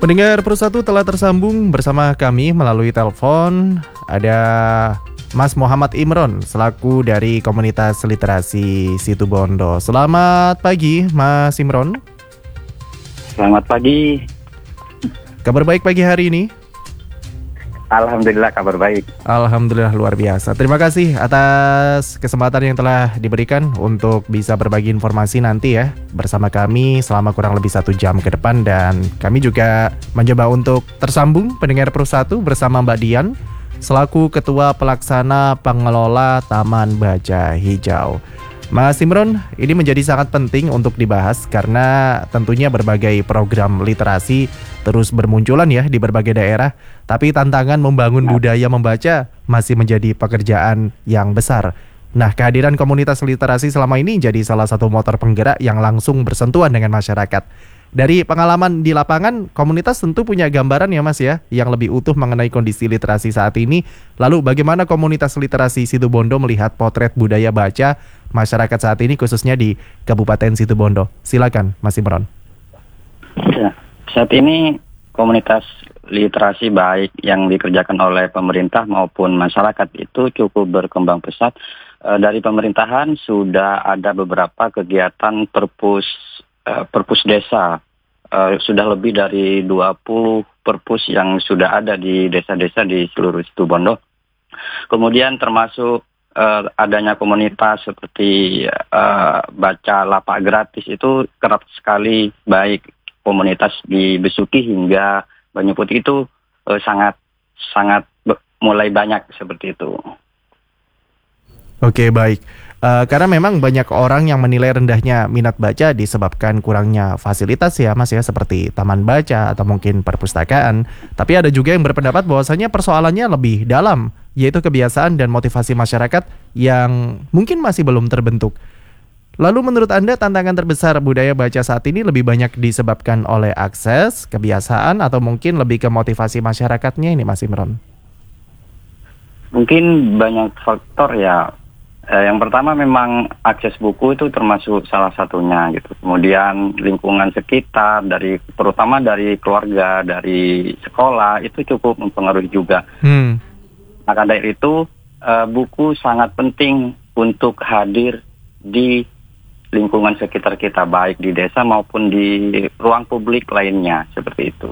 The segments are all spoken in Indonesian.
Pendengar Persatu telah tersambung bersama kami melalui telepon. Ada Mas Muhammad Imron selaku dari komunitas literasi Situbondo. Selamat pagi Mas Imron. Selamat pagi. Kabar baik pagi hari ini? Alhamdulillah kabar baik. Alhamdulillah luar biasa. Terima kasih atas kesempatan yang telah diberikan untuk bisa berbagi informasi nanti ya bersama kami selama kurang lebih 1 jam ke depan. Dan kami juga mencoba untuk tersambung pendengar Persatu bersama Mbak Dian selaku Ketua Pelaksana Pengelola Taman Baca Hijau. Mas Imron, ini menjadi sangat penting untuk dibahas karena tentunya berbagai program literasi terus bermunculan ya di berbagai daerah. Tapi tantangan membangun budaya membaca masih menjadi pekerjaan yang besar. Nah, kehadiran komunitas literasi selama ini jadi salah satu motor penggerak yang langsung bersentuhan dengan masyarakat. Dari pengalaman di lapangan, komunitas tentu punya gambaran ya Mas ya, yang lebih utuh mengenai kondisi literasi saat ini. Lalu bagaimana komunitas literasi Situbondo melihat potret budaya baca masyarakat saat ini khususnya di Kabupaten Situbondo? Silakan Mas Imron. Ya, saat ini komunitas literasi baik yang dikerjakan oleh pemerintah maupun masyarakat itu cukup berkembang pesat. Dari pemerintahan sudah ada beberapa kegiatan perpus desa. Sudah lebih dari 20 perpus yang sudah ada di desa-desa di seluruh Situbondo. Kemudian termasuk adanya komunitas seperti baca lapak gratis itu kerap sekali baik komunitas di Besuki hingga Banyu Putih itu sangat mulai banyak seperti itu. Oke, baik. Karena memang banyak orang yang menilai rendahnya minat baca disebabkan kurangnya fasilitas ya Mas ya, seperti taman baca atau mungkin perpustakaan. Tapi ada juga yang berpendapat bahwasanya persoalannya lebih dalam, yaitu kebiasaan dan motivasi masyarakat yang mungkin masih belum terbentuk. Lalu menurut Anda tantangan terbesar budaya baca saat ini lebih banyak disebabkan oleh akses, kebiasaan, atau mungkin lebih ke motivasi masyarakatnya ini Mas Imron? Mungkin banyak faktor ya. Yang pertama memang akses buku itu termasuk salah satunya gitu. Kemudian lingkungan sekitar terutama dari keluarga, dari sekolah itu cukup mempengaruhi juga. Maka dari itu buku sangat penting untuk hadir di lingkungan sekitar kita baik di desa maupun di ruang publik lainnya seperti itu.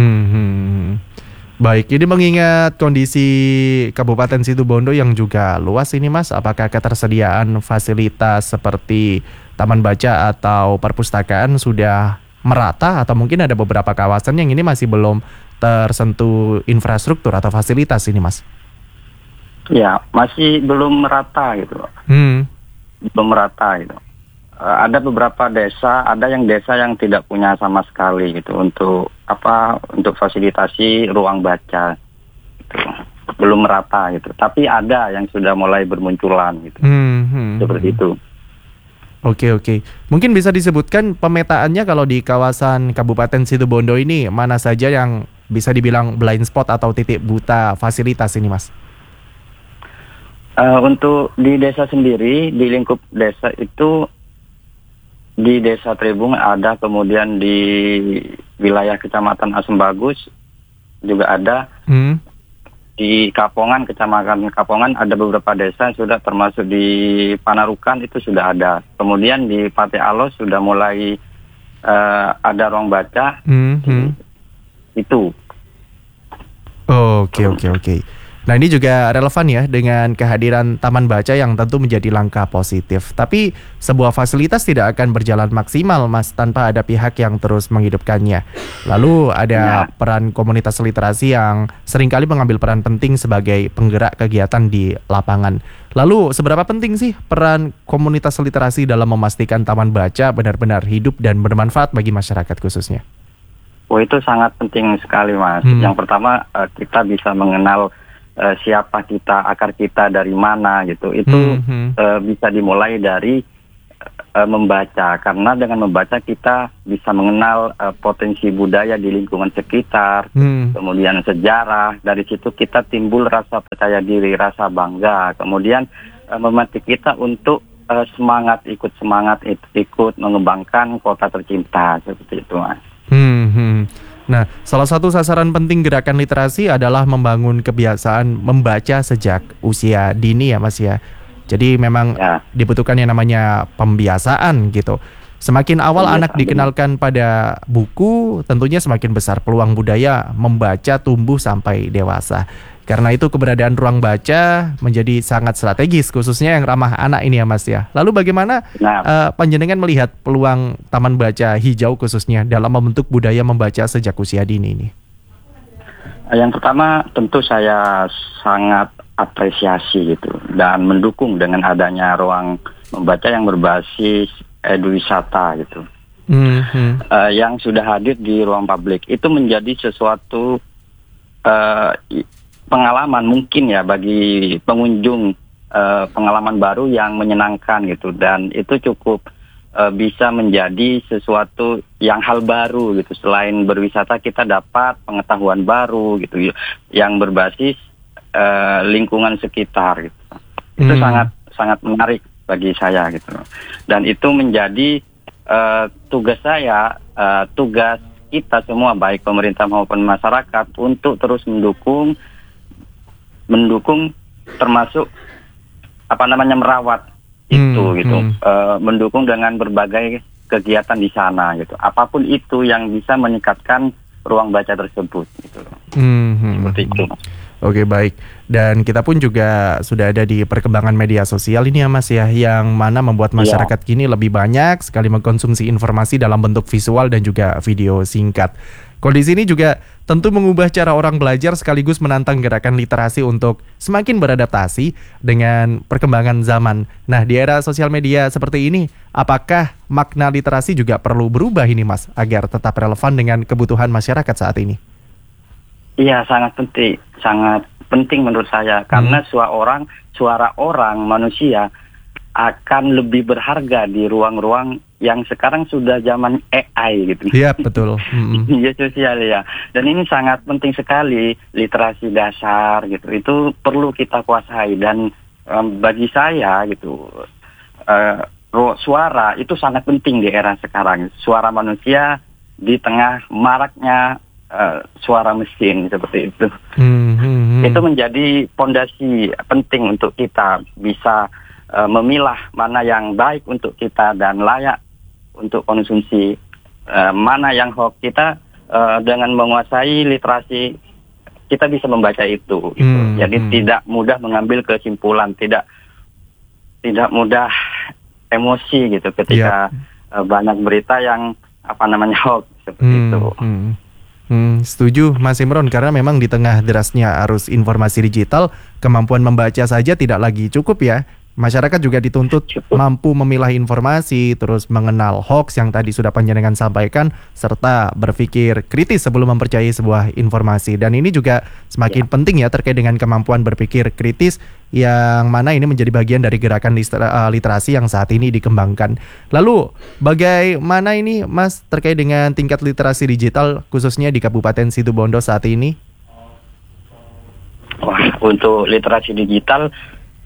Baik, ini mengingat kondisi Kabupaten Situbondo yang juga luas ini Mas, apakah ketersediaan fasilitas seperti taman baca atau perpustakaan sudah merata atau mungkin ada beberapa kawasan yang ini masih belum tersentuh infrastruktur atau fasilitas ini Mas? Ya, masih belum merata gitu. Belum merata gitu. Ada beberapa desa, ada yang desa yang tidak punya sama sekali gitu untuk fasilitasi ruang baca gitu. Belum merata gitu. Tapi ada yang sudah mulai bermunculan gitu. Seperti itu. Oke. Mungkin bisa disebutkan pemetaannya kalau di kawasan Kabupaten Situbondo ini mana saja yang bisa dibilang blind spot atau titik buta fasilitas ini Mas? Untuk di desa sendiri, di lingkup desa itu di Desa Tribung ada, kemudian di wilayah Kecamatan Asem Bagus juga ada. Di Kapongan, Kecamatan Kapongan ada beberapa desa sudah, termasuk di Panarukan itu sudah ada. Kemudian di Pate Alos sudah mulai ada ruang baca. Itu. Oke. Nah ini juga relevan ya dengan kehadiran taman baca yang tentu menjadi langkah positif. Tapi sebuah fasilitas tidak akan berjalan maksimal Mas tanpa ada pihak yang terus menghidupkannya. Lalu ada peran komunitas literasi yang seringkali mengambil peran penting sebagai penggerak kegiatan di lapangan. Lalu seberapa penting sih peran komunitas literasi dalam memastikan taman baca benar-benar hidup dan bermanfaat bagi masyarakat khususnya? Itu sangat penting sekali Mas. Yang pertama kita bisa mengenal siapa kita, akar kita dari mana gitu. Itu bisa dimulai dari membaca, karena dengan membaca kita bisa mengenal potensi budaya di lingkungan sekitar, kemudian sejarah. Dari situ kita timbul rasa percaya diri, rasa bangga, kemudian memetik kita untuk ikut mengembangkan kota tercinta seperti itu Mas. Nah, salah satu sasaran penting gerakan literasi adalah membangun kebiasaan membaca sejak usia dini ya Mas ya. Jadi memang Ya, dibutuhkan yang namanya pembiasaan gitu. Semakin awal anak pembiasaan benar. dikenalkan pada buku, tentunya semakin besar peluang budaya membaca tumbuh sampai dewasa. Karena itu keberadaan ruang baca menjadi sangat strategis, khususnya yang ramah anak ini ya Mas ya. Lalu bagaimana Nah, panjenengan melihat peluang taman baca hijau khususnya dalam membentuk budaya membaca sejak usia dini ini? yang pertama tentu saya sangat apresiasi gitu dan mendukung dengan adanya ruang membaca yang berbasis eduwisata gitu. Yang sudah hadir di ruang publik itu menjadi sesuatu pengalaman mungkin ya bagi pengunjung, pengalaman baru yang menyenangkan gitu, dan itu cukup bisa menjadi sesuatu yang hal baru gitu. Selain berwisata kita dapat pengetahuan baru gitu yang berbasis lingkungan sekitar gitu. Itu sangat sangat menarik bagi saya gitu. Dan itu menjadi tugas saya, tugas kita semua baik pemerintah maupun masyarakat untuk terus mendukung termasuk merawat itu gitu. Mendukung dengan berbagai kegiatan di sana gitu. Apapun itu yang bisa meningkatkan ruang baca tersebut gitu. Seperti itu. Oke, baik. Dan kita pun juga sudah ada di perkembangan media sosial ini ya Mas ya, yang mana membuat masyarakat kini lebih banyak sekali mengkonsumsi informasi dalam bentuk visual dan juga video singkat. Kondisi ini juga tentu mengubah cara orang belajar sekaligus menantang gerakan literasi untuk semakin beradaptasi dengan perkembangan zaman. Nah, di era sosial media seperti ini, apakah makna literasi juga perlu berubah ini Mas, agar tetap relevan dengan kebutuhan masyarakat saat ini? Iya, sangat penting menurut saya, karena suara orang manusia akan lebih berharga di ruang-ruang yang sekarang sudah zaman AI gitu. Iya, betul. Media sosial ya. Dan ini sangat penting sekali, literasi dasar gitu. Itu perlu kita kuasai, dan bagi saya gitu, suara itu sangat penting di era sekarang. Suara manusia di tengah maraknya suara mesin seperti itu. Itu menjadi fondasi penting untuk kita bisa memilah mana yang baik untuk kita dan layak untuk konsumsi, mana yang hoax. Kita dengan menguasai literasi kita bisa membaca itu gitu. Jadi tidak mudah mengambil kesimpulan, tidak mudah emosi gitu ketika banyak berita yang hoax seperti itu. Setuju Mas Imron, karena memang di tengah derasnya arus informasi digital, kemampuan membaca saja tidak lagi cukup ya. Masyarakat juga dituntut mampu memilah informasi, terus mengenal hoax yang tadi sudah panjenengan sampaikan, serta berpikir kritis sebelum mempercayai sebuah informasi. Dan ini juga semakin penting ya terkait dengan kemampuan berpikir kritis, yang mana ini menjadi bagian dari gerakan literasi yang saat ini dikembangkan. Lalu bagaimana ini Mas terkait dengan tingkat literasi digital khususnya di Kabupaten Situbondo saat ini? Wah, untuk literasi digital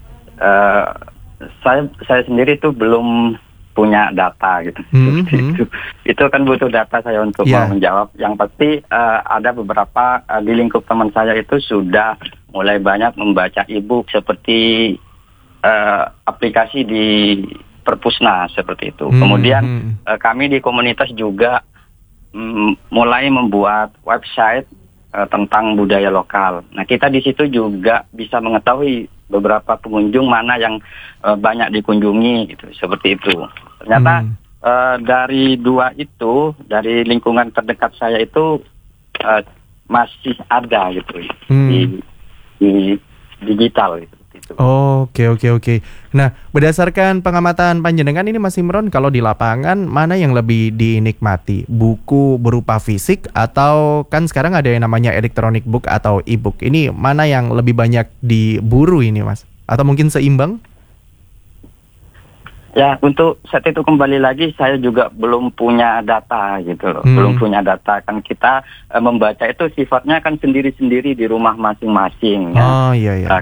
saya sendiri tuh belum punya data gitu. Itu kan butuh data saya untuk mau menjawab. Yang pasti ada beberapa di lingkup teman saya itu sudah mulai banyak membaca e-book seperti aplikasi di Perpusnas seperti itu. Kemudian kami di komunitas juga mulai membuat website tentang budaya lokal. Nah, kita di situ juga bisa mengetahui beberapa pengunjung mana yang banyak dikunjungi gitu, seperti itu. Ternyata dari dua itu, dari lingkungan terdekat saya itu masih ada gitu di digital gitu. Oke. Nah, berdasarkan pengamatan panjenengan ini Mas Imron, kalau di lapangan mana yang lebih dinikmati? Buku berupa fisik atau kan sekarang ada yang namanya electronic book atau e-book. Ini mana yang lebih banyak diburu ini Mas? Atau mungkin seimbang? Ya, untuk saat itu kembali lagi saya juga belum punya data gitu loh. Belum punya data, kan kita membaca itu sifatnya kan sendiri-sendiri di rumah masing-masing ya. Oh iya.